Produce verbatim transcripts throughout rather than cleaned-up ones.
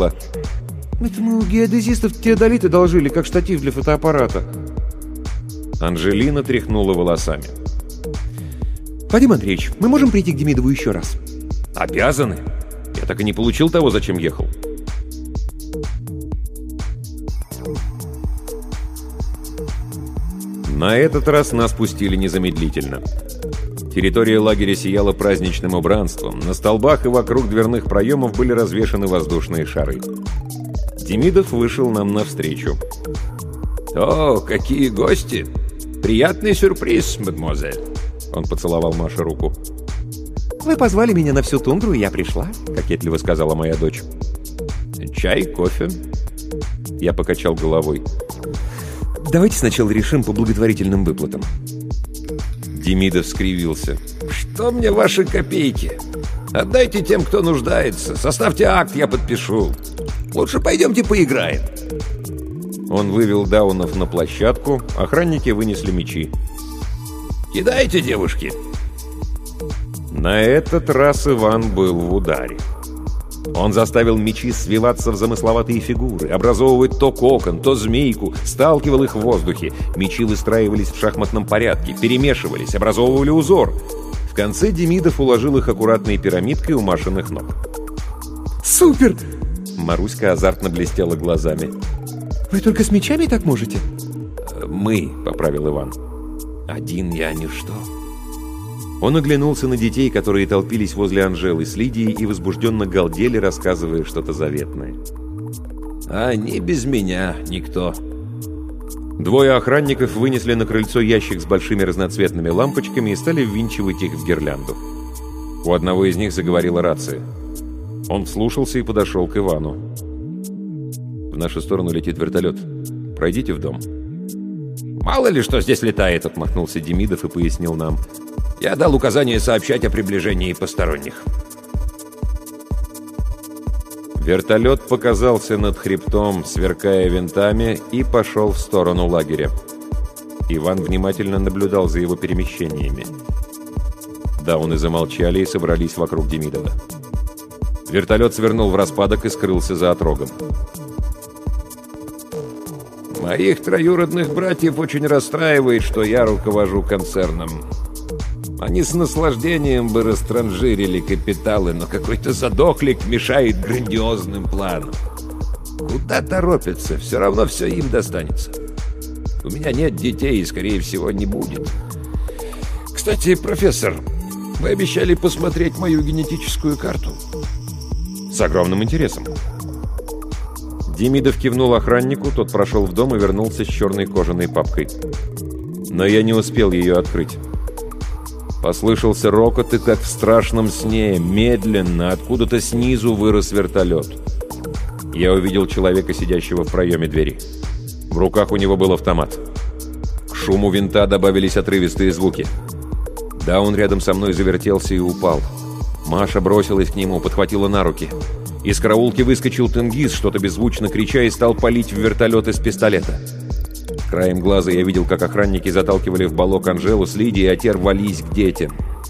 сказала: «Это мы у геодезистов теодолит одолжили, как штатив для фотоаппарата». Анжелина тряхнула волосами. «Вадим Андреевич, мы можем прийти к Демидову еще раз?» «Обязаны. Я так и не получил того, зачем ехал». На этот раз нас пустили незамедлительно. Территория лагеря сияла праздничным убранством. На столбах и вокруг дверных проемов были развешаны воздушные шары. Демидов вышел нам навстречу. «О, какие гости! Приятный сюрприз, мадемуазель!» Он поцеловал Маше руку. «Вы позвали меня на всю тундру, и я пришла», — кокетливо сказала моя дочь. «Чай, кофе?» Я покачал головой. «Давайте сначала решим по благотворительным выплатам». Демидов скривился. «Что мне ваши копейки? Отдайте тем, кто нуждается. Составьте акт, я подпишу. Лучше пойдемте поиграем». Он вывел даунов на площадку, охранники вынесли мечи. «Кидайте, девушки!» На этот раз Иван был в ударе. Он заставил мечи свиваться в замысловатые фигуры, образовывать то кокон, то змейку, сталкивал их в воздухе. Мечи выстраивались в шахматном порядке, перемешивались, образовывали узор. В конце Демидов уложил их аккуратной пирамидкой у Машиных ног. «Супер!» Маруська азартно блестела глазами. «Вы только с мечами так можете?» «Мы», — поправил Иван. «Один я ничто». Он оглянулся на детей, которые толпились возле Анжелы с Лидией и возбужденно галдели, рассказывая что-то заветное. «Они без меня никто». Двое охранников вынесли на крыльцо ящик с большими разноцветными лампочками и стали ввинчивать их в гирлянду. У одного из них заговорила рация. Он вслушался и подошел к Ивану. «В нашу сторону летит вертолет. Пройдите в дом». «Мало ли что здесь летает», — отмахнулся Демидов и пояснил нам. «Я дал указание сообщать о приближении посторонних». Вертолет показался над хребтом, сверкая винтами, и пошел в сторону лагеря. Иван внимательно наблюдал за его перемещениями. Дауны замолчали и собрались вокруг Демидова. Вертолет свернул в распадок и скрылся за отрогом. «Моих троюродных братьев очень расстраивает, что я руковожу концерном. Они с наслаждением бы растранжирили капиталы, но какой-то задохлик мешает грандиозным планам. Куда торопятся? Все равно все им достанется. У меня нет детей и, скорее всего, не будет. Кстати, профессор, вы обещали посмотреть мою генетическую карту?» «С огромным интересом». Демидов кивнул охраннику, тот прошел в дом и вернулся с черной кожаной папкой. Но я не успел ее открыть. Послышался рокот, и как в страшном сне, медленно, откуда-то снизу вырос вертолет. Я увидел человека, сидящего в проеме двери. В руках у него был автомат. К шуму винта добавились отрывистые звуки. Даун рядом со мной завертелся и упал. Маша бросилась к нему, подхватила на руки. Из караулки выскочил Тенгиз, что-то беззвучно крича, и стал палить в вертолет из пистолета. Краем глаза я видел, как охранники заталкивали в балок Анжелу с Лидией, а те рвались к детям.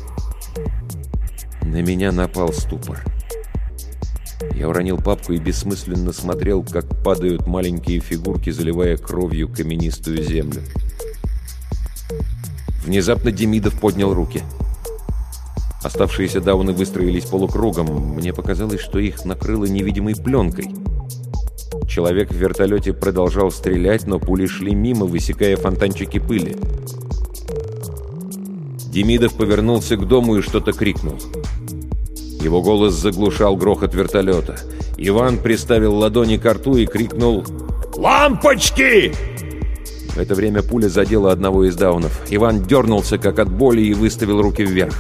На меня напал ступор. Я уронил папку и бессмысленно смотрел, как падают маленькие фигурки, заливая кровью каменистую землю. Внезапно Демидов поднял руки. Оставшиеся дауны выстроились полукругом. Мне показалось, что их накрыло невидимой пленкой. Человек в вертолете продолжал стрелять, но пули шли мимо, высекая фонтанчики пыли. Демидов повернулся к дому и что-то крикнул. Его голос заглушал грохот вертолета. Иван приставил ладони к рту и крикнул: «Лампочки!» В это время пуля задела одного из даунов. Иван дернулся, как от боли, и выставил руки вверх.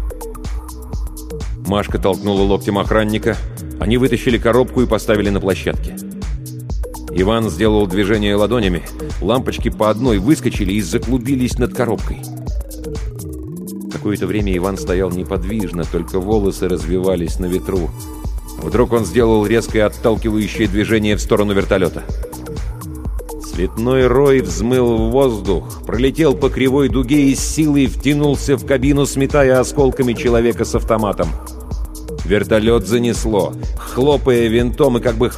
Машка толкнула локтем охранника. Они вытащили коробку и поставили на площадке. Иван сделал движение ладонями. Лампочки по одной выскочили и заклубились над коробкой. Какое-то время Иван стоял неподвижно, только волосы развивались на ветру. Вдруг он сделал резкое отталкивающее движение в сторону вертолета. Цветной рой взмыл в воздух, пролетел по кривой дуге и с силой втянулся в кабину, сметая осколками человека с автоматом. Вертолет занесло. Хлопая винтом и как бы